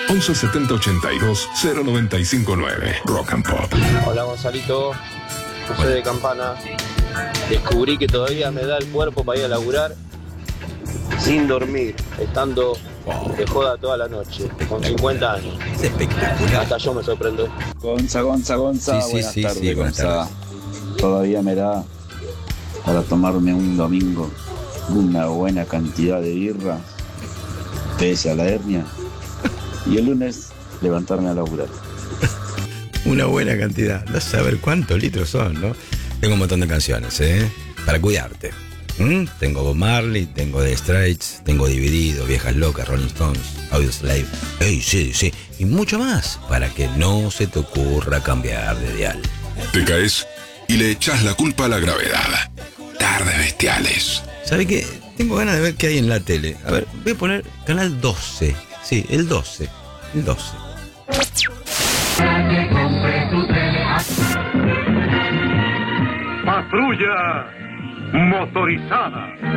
11 70 82 0959. Rock and Pop. Hola Gonzalito, José de Campana. Descubrí que todavía me da el cuerpo para ir a laburar sin dormir, estando de joda toda la noche, con 50 años. Es espectacular. Hasta yo me sorprendo. Gonza, Sí, buenas sí, tardes, sí, buenas Gonza. Todavía me da para tomarme un domingo una buena cantidad de birra, pese a la hernia, y el lunes levantarme a laburar. Una buena cantidad. No saber cuántos litros son, ¿no? Tengo un montón de canciones, para cuidarte. Tengo Bob Marley, tengo The Straits, tengo Dividido, Viejas Locas, Rolling Stones, Audioslave. ¡Ey, sí, sí! Y mucho más para que no se te ocurra cambiar de dial. Te caes y le echás la culpa a la gravedad. Tardes bestiales. ¿Sabe qué? Tengo ganas de ver qué hay en la tele. A ver, voy a poner canal 12. Sí, el 12. El 12. Patrulla motorizada.